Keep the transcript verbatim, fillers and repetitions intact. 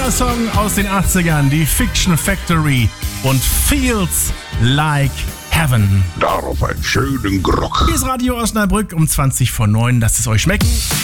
Toller Song aus den achtzigern, die Fiction Factory und Feels Like Heaven. Darauf einen schönen Grock. Hier ist Radio Osnabrück um zwanzig vor neun. Lasst es euch schmecken.